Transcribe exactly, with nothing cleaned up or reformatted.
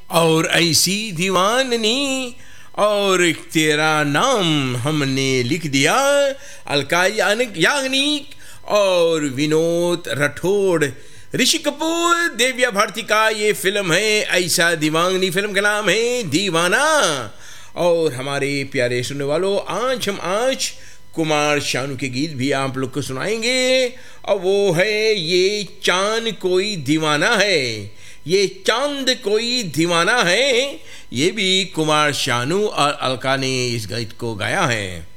और ऐसी दीवाननी, और तेरा नाम हमने लिख दिया अलका याग्निक और विनोद राठौड़। ऋषि कपूर, दिव्या भारती का ये फिल्म है ऐसा दीवानगी, फिल्म का नाम है दीवाना। और हमारे प्यारे सुनने वालों, आज हम आज कुमार शानू के गीत भी आप लोग को सुनाएंगे, और वो है ये चांद कोई दीवाना है, ये चांद कोई दीवाना है। ये भी कुमार शानू और अलका ने इस गीत को गाया है।